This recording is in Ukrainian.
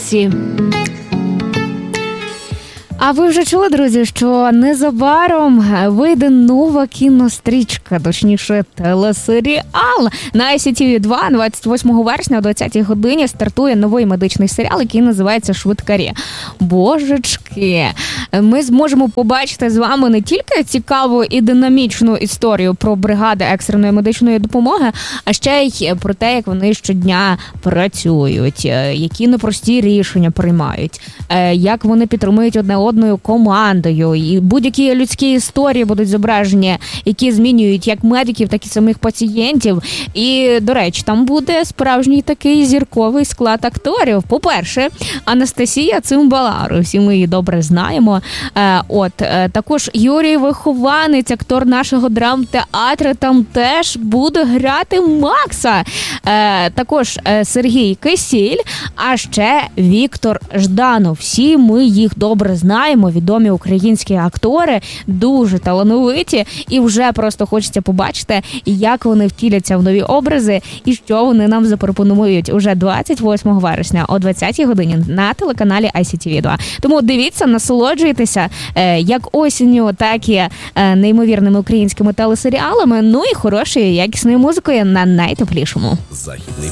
Молодці. А ви вже чули, друзі, що незабаром вийде нова кінострічка, точніше телесеріал. На ICTV 2 28 вересня о 20-й годині стартує новий медичний серіал, який називається «Швидкарі». Божечки, ми зможемо побачити з вами не тільки цікаву і динамічну історію про бригади екстреної медичної допомоги, а ще й про те, як вони щодня працюють, які непрості рішення приймають, як вони підтримують одне одною командою, і будь-які людські історії будуть зображені, які змінюють як медиків, так і самих пацієнтів. І, до речі, там буде справжній такий зірковий склад акторів. По-перше, Анастасія Цимбалару, всі ми її добре знаємо. Також Юрій Вихованець, актор нашого драмтеатру, там теж буде грати Макса. Також Сергій Кисіль, а ще Віктор Жданов. Всі ми їх добре знаємо, відомі українські актори, дуже талановиті, і вже просто хочеться побачити, як вони втіляться в нові образи і що вони нам запропонують уже 28 вересня о 20-й годині на телеканалі ICTV 2. Тому дивіться, насолоджуйтеся як осінню, так і неймовірними українськими телесеріалами, ну і хорошою якісною музикою на найтеплішому. Західний